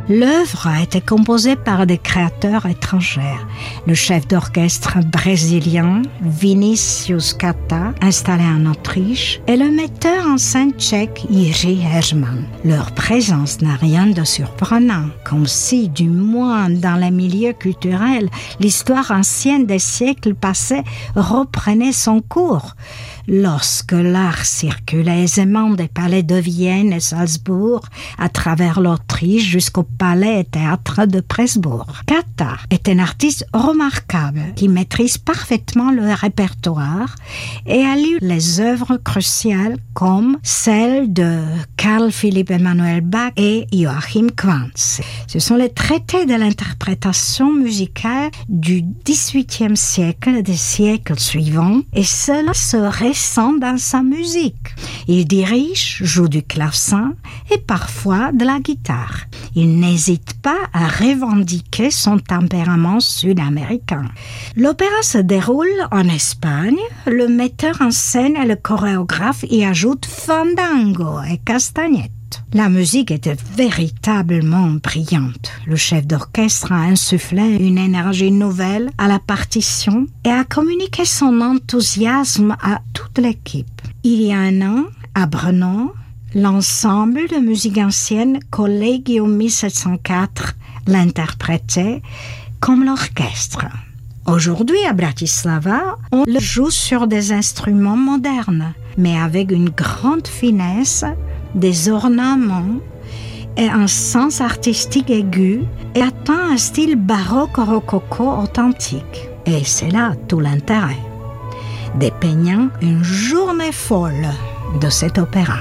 L'œuvre a été composée par des créateurs étrangers. Le chef d'orchestre brésilien Vinicius Kata, installé en Autriche, et le metteur en scène tchèque Jiří Herman. Leur présence n'a rien de surprenant, comme si, du moins dans les milieux culturels, l'histoire ancienne des siècles passés reprenait son cours. Lorsque l'art circulait aisément des palais de Vienne et Salzbourg à travers l'Autriche jusqu'au palais et théâtre de Presbourg. Kata est un artiste remarquable qui maîtrise parfaitement le répertoire et a lu les œuvres cruciales comme celles de Carl Philipp Emanuel Bach et Joachim Quantz. Ce sont les traités de l'interprétation musicale du XVIIIe siècle et des siècles suivants, et cela se ressent dans sa musique. Il dirige, joue du clavecin et parfois de la guitare. Il n'hésite pas à revendiquer son tempérament sud-américain. L'opéra se déroule en Espagne. Le metteur en scène et le chorégraphe y ajoutent fandango et castagnette. La musique était véritablement brillante. Le chef d'orchestre a insufflé une énergie nouvelle à la partition et a communiqué son enthousiasme à toute l'équipe. Il y a un an, à Brno, l'ensemble de musique ancienne Collegium 1704 l'interprétait comme l'orchestre. Aujourd'hui, à Bratislava, on le joue sur des instruments modernes, mais avec une grande finesse, des ornements et un sens artistique aigu, et atteint un style baroque rococo authentique. Et c'est là tout l'intérêt, dépeignant une journée folle de cet opéra.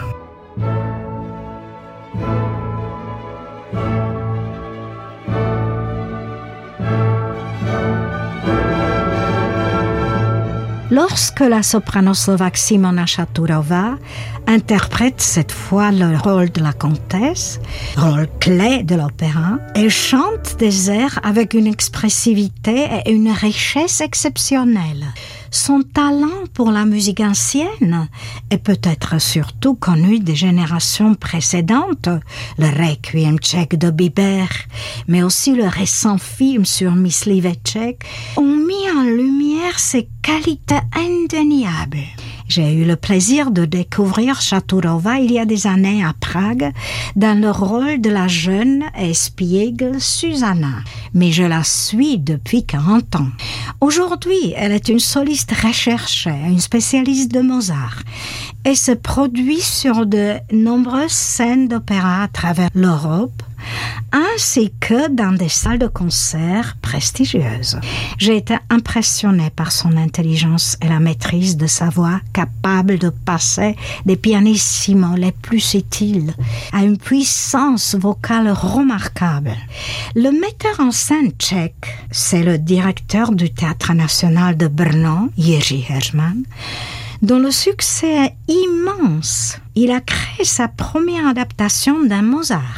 Lorsque la soprano slovaque Simona Šaturová interprète cette fois le rôle de la comtesse, rôle clé de l'opéra, elle chante des airs avec une expressivité et une richesse exceptionnelle. Son talent pour la musique ancienne est peut-être surtout connu des générations précédentes, le Requiem tchèque de Biber, mais aussi le récent film sur Mysliveček, ont mis en lumière ses qualités indéniables. J'ai eu le plaisir de découvrir Šaturová il y a des années à Prague dans le rôle de la jeune espiègle Susanna, mais je la suis depuis 40 ans. Aujourd'hui, elle est une soliste recherchée, une spécialiste de Mozart, et se produit sur de nombreuses scènes d'opéra à travers l'Europe, ainsi que dans des salles de concert prestigieuses. J'ai été impressionnée par son intelligence et la maîtrise de sa voix, capable de passer des pianissimos les plus subtils à une puissance vocale remarquable. Le metteur en scène tchèque, c'est le directeur du Théâtre national de Brno, Jiří Herman, dont le succès est immense. Il a créé sa première adaptation d'un Mozart.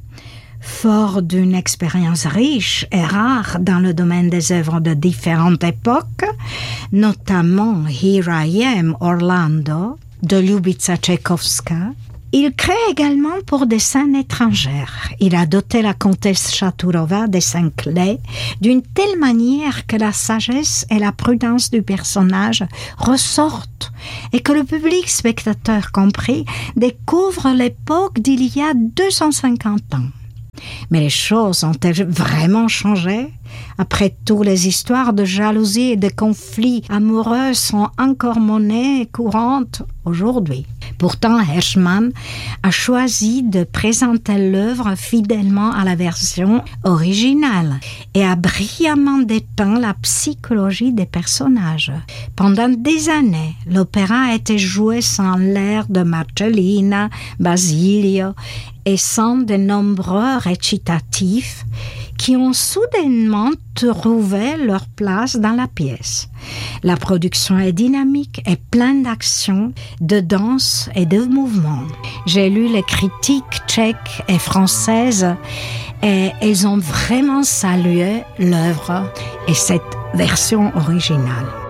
Fort d'une expérience riche et rare dans le domaine des œuvres de différentes époques, notamment Here I Am, Orlando, de Ljubica Čajkovská, il crée également pour des scènes étrangères. Il a doté la comtesse Šaturová des scènes clés d'une telle manière que la sagesse et la prudence du personnage ressortent et que le public, spectateur compris, découvre l'époque d'il y a 250 ans. Mais les choses ont-elles vraiment changé? Après tout, les histoires de jalousie et de conflits amoureux sont encore monnaie courante aujourd'hui. Pourtant, Herman a choisi de présenter l'œuvre fidèlement à la version originale et a brillamment dépeint la psychologie des personnages. Pendant des années, l'opéra a été joué sans l'air de Marcellina, Basilio et sans de nombreux récitatifs qui ont soudainement trouvé leur place dans la pièce. La production est dynamique et pleine d'action, de danse et de mouvements. J'ai lu les critiques tchèques et françaises et elles ont vraiment salué l'œuvre et cette version originale.